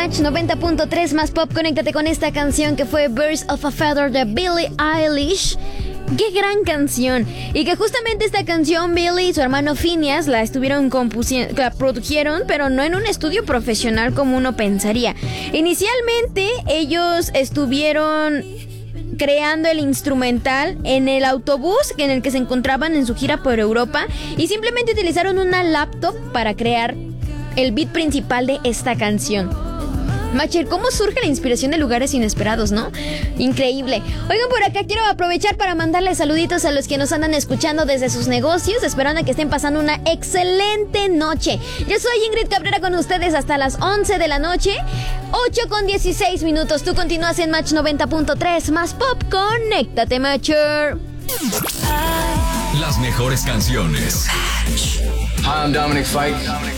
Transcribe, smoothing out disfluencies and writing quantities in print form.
Match 90.3 más pop. Conéctate con esta canción que fue Birds of a Feather de Billie Eilish. ¡Qué gran canción! Y que justamente esta canción Billie y su hermano Phineas la estuvieron la produjeron, pero no en un estudio profesional como uno pensaría. Inicialmente ellos estuvieron creando el instrumental en el autobús en el que se encontraban en su gira por Europa y simplemente utilizaron una laptop para crear el beat principal de esta canción. Macher, ¿cómo surge la inspiración de lugares inesperados, no? Increíble. Oigan, por acá quiero aprovechar para mandarles saluditos a los que nos andan escuchando desde sus negocios, esperando a que estén pasando una excelente noche. Yo soy Ingrid Cabrera con ustedes hasta las 11 de la noche, 8:16. Tú continúas en Match 90.3 más pop. Conéctate, Macher. Las mejores canciones. Hi, I'm Dominic Fike.